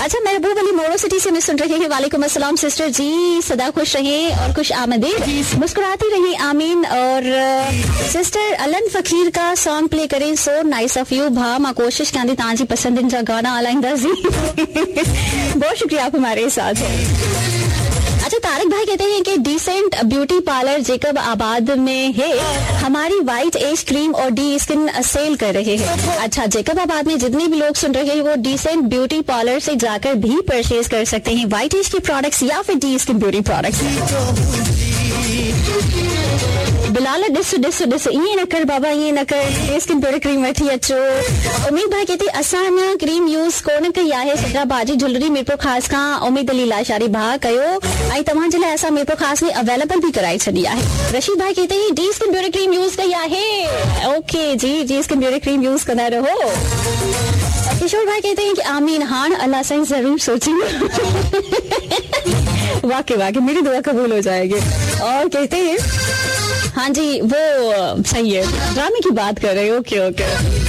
अच्छा, महबूब अली मोरो सिटी से हमें सुन रहे हैं। वालेकुम अस्सलाम सिस्टर जी, सदा खुश रहें और खुश आमदीद, मुस्कुराती रहें, आमीन। और सिस्टर अलन फकीर का सॉन्ग प्ले करें, सो नाइस ऑफ यू भा। मां कोशिश करें ताजी पसंदीदा गाना आलाइंदा जी। बहुत शुक्रिया, आप हमारे साथ हैं। अच्छा, तारिक भाई कहते हैं कि डिसेंट ब्यूटी पार्लर जेकब आबाद में है, हमारी वाइट एज क्रीम और डी स्किन सेल कर रहे हैं। अच्छा, जेकब आबाद में जितने भी लोग सुन रहे हैं वो डिसेंट ब्यूटी पार्लर से जाकर भी परचेज कर सकते हैं वाइट एज के प्रोडक्ट्स या फिर D skin beauty products. Bilal dish ये न कर बाबा, ये न कर, स्किन ब्यूटी क्रीम वठी अचो। उम्मीद भाई कहते असां न क्रीम यूज कोन कई आहे, सॼा बाजी ज्वेलरी मीरपुर ख़ास खां उम्मीद अली लाशारी भा कयो ऐं तव्हां जे लाइ असां मीरपुर ख़ास में अवेलेबल भी कराई छॾी आहे। रशीद भाई कहते हैं D skin beauty cream use कई आहे। ओके जी, D skin beauty cream use कंदा रहो। किशोर भाई कहते हैं कि आमीन, हान अल्लाह से जरूर सोचेंगे। वाकई मेरी दुआ कबूल हो जाएगी। और कहते हैं हाँ जी, वो सही है, ड्रामे की बात कर रहे हैं। ओके।